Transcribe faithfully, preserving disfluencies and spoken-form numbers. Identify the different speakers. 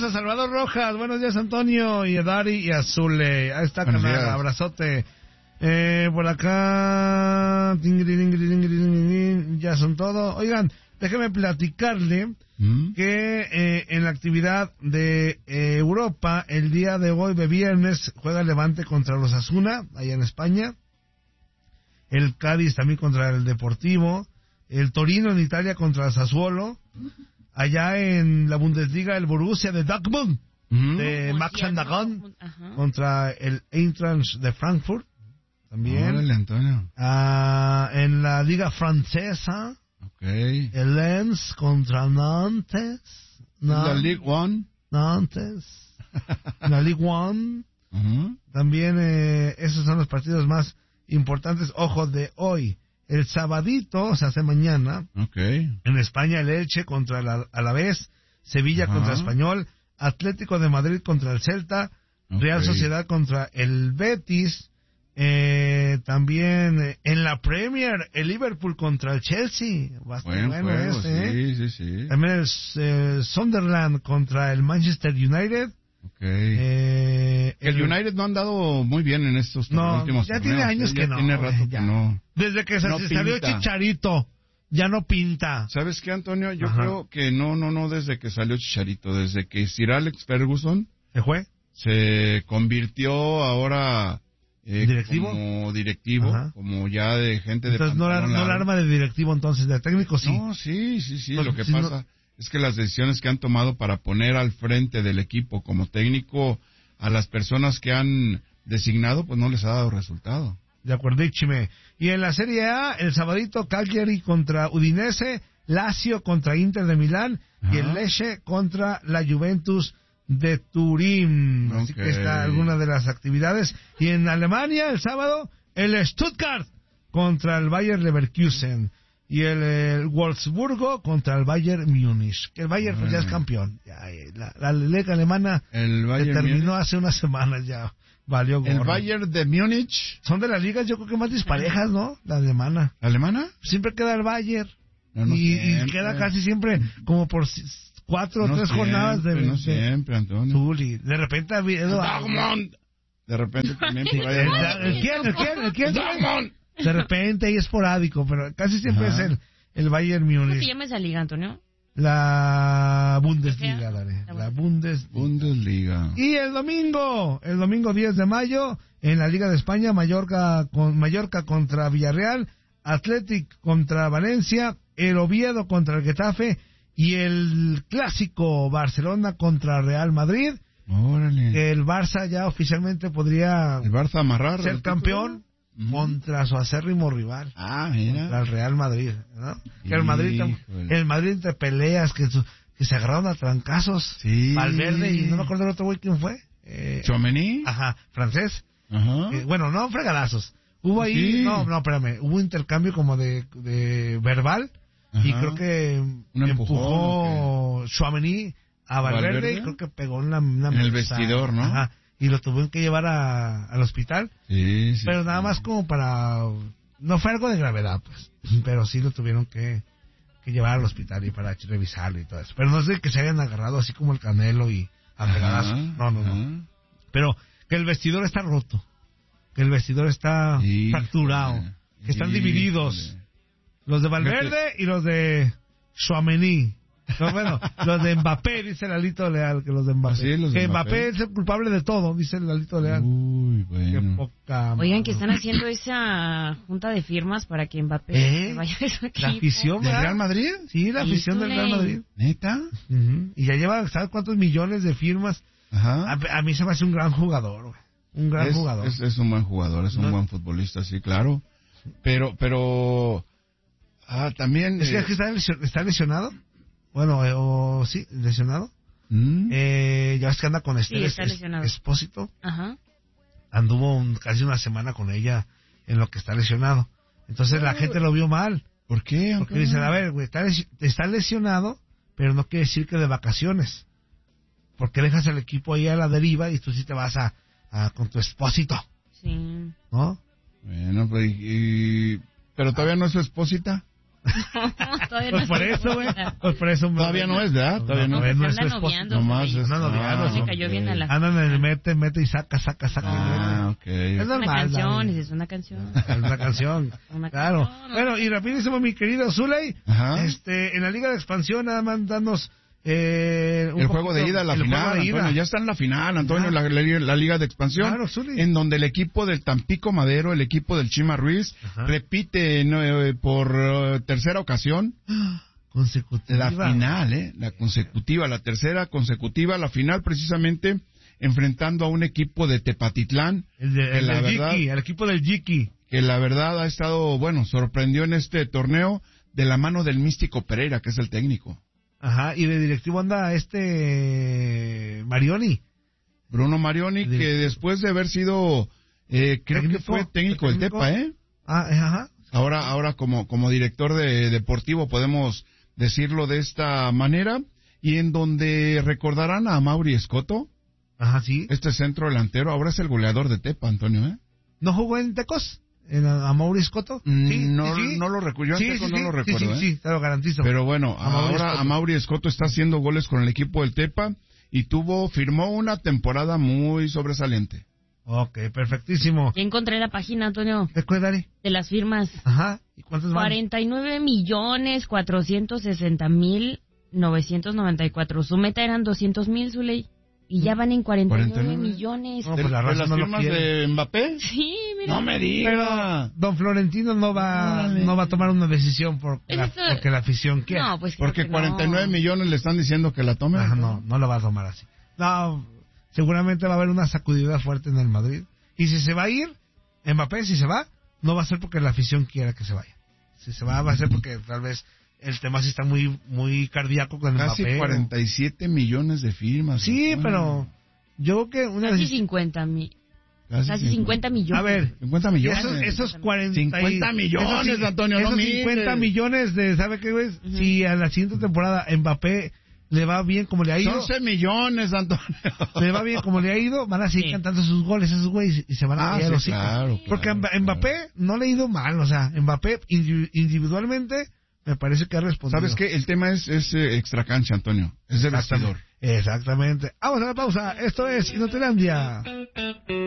Speaker 1: a Salvador Rojas. Buenos días, Antonio, y a Dari y a Zule. Ahí está,
Speaker 2: Buenos
Speaker 1: canal.
Speaker 2: días.
Speaker 1: Abrazote. Eh, por acá. Ya son todo. Oigan, déjeme platicarle
Speaker 2: ¿Mm?
Speaker 1: que eh, en la actividad de eh, Europa, el día de hoy, de viernes, juega el Levante contra los Osasuna, allá en España. El Cádiz también contra el Deportivo. El Torino en Italia contra el Sassuolo. Allá en la Bundesliga, el Borussia de Dortmund,
Speaker 2: ¿Mm?
Speaker 1: de Max
Speaker 3: Borussia
Speaker 1: Andagon,
Speaker 3: Dortmund,
Speaker 1: contra el Eintracht de Frankfurt. También.
Speaker 2: Órale, Antonio.
Speaker 1: Ah, en la Liga Francesa,
Speaker 2: Ok.
Speaker 1: el Lens contra Nantes.
Speaker 2: La
Speaker 1: Nan-
Speaker 2: League One.
Speaker 1: Nantes. La Ligue One.
Speaker 2: Ujú.
Speaker 1: También eh, esos son los partidos más importantes. Ojo, de hoy. El sabadito, o sea, hace mañana,
Speaker 2: Ok.
Speaker 1: en España, el Elche contra el Al- Alavés, Sevilla
Speaker 2: Ajá.
Speaker 1: contra Español, Atlético de Madrid contra el Celta,
Speaker 2: Ok.
Speaker 1: Real Sociedad contra el Betis, eh, también eh, en la Premier, el Liverpool contra el Chelsea. Bastante
Speaker 2: Buen
Speaker 1: bueno
Speaker 2: juego,
Speaker 1: ese, ¿eh?
Speaker 2: sí, sí, sí.
Speaker 1: También el eh, Sunderland contra el Manchester United.
Speaker 2: Ok.
Speaker 1: Eh,
Speaker 2: El United no han dado muy bien en estos
Speaker 1: No,
Speaker 2: últimos
Speaker 1: ya
Speaker 2: torneos,
Speaker 1: tiene años
Speaker 2: ¿eh?
Speaker 1: que
Speaker 2: Ya
Speaker 1: no,
Speaker 2: tiene rato
Speaker 1: güey,
Speaker 2: que
Speaker 1: ya.
Speaker 2: no.
Speaker 1: Desde que se
Speaker 2: no
Speaker 1: salió
Speaker 2: pinta.
Speaker 1: Chicharito, ya no pinta.
Speaker 2: ¿Sabes qué, Antonio? Yo
Speaker 1: Ajá.
Speaker 2: creo que no, no, no desde que salió Chicharito, desde que Sir Alex Ferguson
Speaker 1: ¿Se fue?
Speaker 2: se convirtió ahora eh,
Speaker 1: ¿Directivo?
Speaker 2: como directivo,
Speaker 1: Ajá.
Speaker 2: como ya de gente
Speaker 1: Entonces
Speaker 2: de
Speaker 1: no la,
Speaker 2: pantalón
Speaker 1: no la
Speaker 2: largo.
Speaker 1: arma de directivo, entonces de técnico sí.
Speaker 2: No, sí, sí, sí.
Speaker 1: Pues,
Speaker 2: Lo que
Speaker 1: si
Speaker 2: pasa
Speaker 1: no-
Speaker 2: es que las decisiones que han tomado para poner al frente del equipo como técnico a las personas que han designado, pues no les ha dado resultado.
Speaker 1: De acuerdísime. Y en la Serie A, el sabadito, Cagliari contra Udinese, Lazio contra Inter de Milán y el
Speaker 2: Ajá.
Speaker 1: Lecce contra la Juventus de Turín. Así
Speaker 2: Ok.
Speaker 1: que está alguna de las actividades. Y en Alemania, el sábado, el Stuttgart contra el Bayer Leverkusen y el, el Wolfsburgo contra el Bayern Múnich. Que el Bayern pues, ya es campeón. Ya, eh, la, la liga alemana
Speaker 2: El
Speaker 1: se
Speaker 2: Bayern
Speaker 1: terminó
Speaker 2: Múnich-
Speaker 1: hace unas semanas ya. Valió gorro.
Speaker 2: el Bayern de Múnich,
Speaker 1: Son de las ligas, yo creo que más disparejas, ¿no? La alemana.
Speaker 2: ¿alemana?
Speaker 1: Siempre queda el Bayern.
Speaker 2: No, no
Speaker 1: y, y
Speaker 2: siempre.
Speaker 1: queda casi siempre como por si- cuatro o
Speaker 2: No
Speaker 1: tres
Speaker 2: siempre,
Speaker 1: jornadas de...
Speaker 2: no
Speaker 1: de-
Speaker 2: siempre, Antonio.
Speaker 1: Zuli. De repente ha habido...
Speaker 2: Dortmund. De repente también por ahí.
Speaker 1: ¿El, el quién? ¿El quién? ¿El quién?
Speaker 2: Dortmund.
Speaker 1: De repente y esporádico, pero casi siempre
Speaker 2: Ajá.
Speaker 1: es el, el Bayern
Speaker 3: ¿Cómo se
Speaker 1: Múnich.
Speaker 3: llama esa liga, Antonio?
Speaker 1: La Bundesliga,
Speaker 3: ¿Qué?
Speaker 1: daré.
Speaker 3: La
Speaker 1: La Bundesliga.
Speaker 2: Bundesliga.
Speaker 1: Y el domingo, el domingo diez de mayo, en la Liga de España, Mallorca, con, Mallorca contra Villarreal, Athletic contra Valencia, el Oviedo contra el Getafe y el clásico Barcelona contra Real Madrid.
Speaker 2: Órale.
Speaker 1: Que el Barça ya oficialmente podría
Speaker 2: El Barça amarrar.
Speaker 1: ser
Speaker 2: el
Speaker 1: campeón
Speaker 2: título. Ujú.
Speaker 1: contra su acérrimo rival.
Speaker 2: Ah,
Speaker 1: Contra
Speaker 2: mira.
Speaker 1: el Real Madrid, ¿no? Que el Madrid,
Speaker 2: Híjole.
Speaker 1: el Madrid entre peleas, que, su- que se agarraron a trancazos.
Speaker 2: Sí.
Speaker 1: Valverde y no me acuerdo el otro güey quién fue. Eh,
Speaker 2: Chouameni.
Speaker 1: Ajá, francés.
Speaker 2: Ajá.
Speaker 1: Eh, bueno, no fregadazos. Hubo ahí,
Speaker 2: Sí.
Speaker 1: no, no, espérame, hubo intercambio como de, de verbal y
Speaker 2: Ajá.
Speaker 1: creo que
Speaker 2: Un empujón,
Speaker 1: empujó Chouameni a Valverde,
Speaker 2: ¿Valverde?
Speaker 1: y creo que pegó una, una
Speaker 2: En el
Speaker 1: mesa.
Speaker 2: vestidor, ¿no?
Speaker 1: Ajá, y lo tuvieron que llevar a, al hospital,
Speaker 2: Sí, sí.
Speaker 1: pero nada
Speaker 2: sí.
Speaker 1: más como para, no fue algo de gravedad, pues, pero sí lo tuvieron que, que llevar al hospital y para revisarlo y todo eso. Pero no es de que se hayan agarrado así como el Canelo y a
Speaker 2: Ajá,
Speaker 1: fregadazos. No, no, no.
Speaker 2: ajá.
Speaker 1: Pero que el vestidor está roto, que el vestidor está
Speaker 2: Híjole,
Speaker 1: fracturado, que están
Speaker 2: híjole.
Speaker 1: divididos. Los de Valverde y los de Chouameni. No, bueno, los de Mbappé, dice Lalito Leal, que los de Mbappé.
Speaker 2: ¿Ah, sí? ¿Los de
Speaker 1: que Mbappé?
Speaker 2: Mbappé
Speaker 1: es el culpable de todo, dice Lalito Leal.
Speaker 2: Uy,
Speaker 1: Qué
Speaker 2: bueno.
Speaker 1: poca...
Speaker 3: Oigan, que están haciendo esa junta de firmas para que Mbappé
Speaker 1: ¿Eh?
Speaker 3: se vaya de su equipo.
Speaker 1: La afición,
Speaker 2: ¿Del
Speaker 1: ¿verdad?
Speaker 2: Real Madrid?
Speaker 1: Sí, la
Speaker 3: Sí,
Speaker 1: afición del
Speaker 3: Zule.
Speaker 1: Real Madrid.
Speaker 2: ¿Neta?
Speaker 1: Ujú. Y ya lleva, ¿sabes cuántos millones de firmas?
Speaker 2: Ajá.
Speaker 1: A, a mí se me hace un gran jugador, güey. Un gran
Speaker 2: es,
Speaker 1: jugador.
Speaker 2: Es, es un buen jugador, es un
Speaker 1: No.
Speaker 2: buen futbolista, sí, claro. Pero, pero... Ah, también...
Speaker 1: Es que,
Speaker 2: eh,
Speaker 1: es que está, lesio- está lesionado. Bueno, eh, o sí, lesionado.
Speaker 2: ¿Mm?
Speaker 1: Eh, ya ves que anda con Esther
Speaker 3: Sí, está
Speaker 1: Es-
Speaker 3: lesionado.
Speaker 1: Espósito.
Speaker 3: Ajá.
Speaker 1: Anduvo un- casi una semana con ella en lo que está lesionado. Entonces la gente lo vio mal.
Speaker 2: ¿Por qué?
Speaker 1: Porque
Speaker 2: Antonio?
Speaker 1: dicen, a ver, güey, está, lesi- está lesionado, pero no quiere decir que de vacaciones. Porque dejas el equipo ahí a la deriva y tú sí te vas a, a con tu Espósito,
Speaker 3: Sí.
Speaker 1: ¿no?
Speaker 2: Bueno, pues, y- pero todavía no es su esposita.
Speaker 3: Todavía
Speaker 1: Pues
Speaker 3: no
Speaker 1: por
Speaker 3: está
Speaker 1: eso, güey.
Speaker 3: bonita.
Speaker 1: Pues por eso.
Speaker 2: Todavía no es, ¿verdad? Todavía no.
Speaker 1: no, no es su
Speaker 3: Anda
Speaker 1: esposa.
Speaker 3: noviando.
Speaker 2: Nomás
Speaker 3: güey.
Speaker 2: es-
Speaker 1: Anda noviando,
Speaker 2: ah,
Speaker 3: Sí,
Speaker 1: ¿no?
Speaker 3: cayó bien a la...
Speaker 1: Andan en el mete, mete y saca, saca, saca.
Speaker 2: Ah, ok.
Speaker 1: Es
Speaker 3: Es una
Speaker 1: normal.
Speaker 3: canción,
Speaker 1: ¿no?
Speaker 3: esa es una canción.
Speaker 1: Es una canción.
Speaker 3: Una
Speaker 1: Claro.
Speaker 3: canción,
Speaker 1: Bueno, y rapidísimo, mi querido Zuley.
Speaker 2: Ajá.
Speaker 1: Este, en la Liga de Expansión, nada más danos. Eh, un
Speaker 2: El juego
Speaker 1: poquito-
Speaker 2: de ida a la
Speaker 1: el
Speaker 2: final,
Speaker 1: juego de ida.
Speaker 2: Antonio, ya está en la final, Antonio,
Speaker 1: Ya.
Speaker 2: la, la- la Liga de Expansión,
Speaker 1: Claro, Zuli.
Speaker 2: en donde el equipo del Tampico Madero, el equipo del Chima Ruiz,
Speaker 1: Ajá.
Speaker 2: repite no, eh, por eh, tercera ocasión
Speaker 1: Consecutiva.
Speaker 2: la final, eh, la consecutiva, la tercera consecutiva, la final precisamente enfrentando a un equipo de Tepatitlán,
Speaker 1: El, de,
Speaker 2: que
Speaker 1: el
Speaker 2: la
Speaker 1: del
Speaker 2: verdad-
Speaker 1: Yiki, el equipo del Yiki.
Speaker 2: que la verdad ha estado, bueno, sorprendió en este torneo de la mano del Místico Pereira, que es el técnico.
Speaker 1: Ajá, y de directivo anda este Marioni.
Speaker 2: Bruno Marioni,
Speaker 1: Directivo.
Speaker 2: que después de haber sido, eh, creo que
Speaker 1: ¿Técnico?
Speaker 2: fue técnico del
Speaker 1: ¿Técnico?
Speaker 2: Tepa, ¿eh?
Speaker 1: Ah, eh, ajá.
Speaker 2: Ahora, ahora como, como director de deportivo podemos decirlo de esta manera, y en donde recordarán a Mauri Escoto,
Speaker 1: Ajá, sí.
Speaker 2: este centro delantero, ahora es el goleador de Tepa, Antonio, ¿eh?
Speaker 1: ¿No jugó en Tecos? ¿En a, a Maurice Coto?
Speaker 2: Mm, no- no lo recuerdo, yo en
Speaker 1: Sí,
Speaker 2: Tecos
Speaker 1: sí,
Speaker 2: no
Speaker 1: sí,
Speaker 2: lo
Speaker 1: sí,
Speaker 2: recuerdo,
Speaker 1: sí,
Speaker 2: ¿eh?
Speaker 1: sí, te lo garantizo.
Speaker 2: Pero bueno,
Speaker 1: A Mauri
Speaker 2: ahora
Speaker 1: Escoto.
Speaker 2: a Mauri Escoto está haciendo goles con el equipo del Tepa y tuvo, firmó una temporada muy sobresaliente.
Speaker 1: Ok, perfectísimo.
Speaker 3: Ya encontré la página, Antonio,
Speaker 1: ¿Qué cuál, Dari?
Speaker 3: de las firmas.
Speaker 1: Ajá. ¿Y cuántos van?
Speaker 3: cuarenta y nueve millones cuatrocientos sesenta mil novecientos noventa y cuatro. Su meta eran doscientos mil, Zuley. Y ya van en cuarenta y nueve
Speaker 2: cuarenta y nueve.
Speaker 3: millones.
Speaker 1: No,
Speaker 2: ¿De,
Speaker 1: pues la
Speaker 2: de
Speaker 1: raza
Speaker 2: las
Speaker 1: no lo
Speaker 2: firmas
Speaker 1: quiere.
Speaker 2: de Mbappé?
Speaker 3: Sí, mira.
Speaker 2: No me diga.
Speaker 1: Pero Don Florentino no va,
Speaker 2: Órale.
Speaker 1: no va a tomar una decisión porque,
Speaker 3: Es
Speaker 1: la,
Speaker 3: esto-
Speaker 1: porque la afición quiere.
Speaker 3: No, pues creo
Speaker 2: Porque
Speaker 3: que
Speaker 2: cuarenta y nueve
Speaker 3: no.
Speaker 2: millones le están diciendo que la tomen.
Speaker 1: Ajá, no, no lo va a tomar así. No, seguramente va a haber una sacudida fuerte en el Madrid. Y si se va a ir, Mbappé, si se va, no va a ser porque la afición quiera que se vaya. Si se va, va a ser porque tal vez el tema sí está muy muy cardíaco con
Speaker 2: Casi
Speaker 1: Mbappé.
Speaker 2: cuarenta y siete millones de firmas.
Speaker 1: Sí,
Speaker 2: Antonio.
Speaker 1: pero yo creo que una
Speaker 3: Casi
Speaker 1: de-
Speaker 3: cincuenta mil.
Speaker 2: Casi,
Speaker 3: Casi cincuenta millones.
Speaker 1: A ver,
Speaker 2: cincuenta millones.
Speaker 1: esos, esos cuarenta y-
Speaker 2: cincuenta millones,
Speaker 1: esos,
Speaker 2: Antonio, no
Speaker 1: esos
Speaker 2: mires.
Speaker 1: cincuenta millones de, ¿sabe qué, güey? Si a la siguiente temporada Mbappé le va bien como le ha ido,
Speaker 2: once millones, Antonio.
Speaker 1: le va bien como le ha ido, van a seguir
Speaker 3: Sí.
Speaker 1: cantando sus goles esos güeyes y se van a
Speaker 2: Ah,
Speaker 1: callar
Speaker 2: sí,
Speaker 1: los hocico.
Speaker 2: claro, claro,
Speaker 1: Porque Mba-
Speaker 2: claro.
Speaker 1: Mbappé no le ha ido mal, o sea, Mbappé indi- individualmente me parece que ha respondido.
Speaker 2: ¿Sabes qué? El tema es, es eh, extracancha, Antonio. Es de vestidor.
Speaker 1: Exactamente. Exactamente. Vamos a la pausa. Esto es Inutilandia.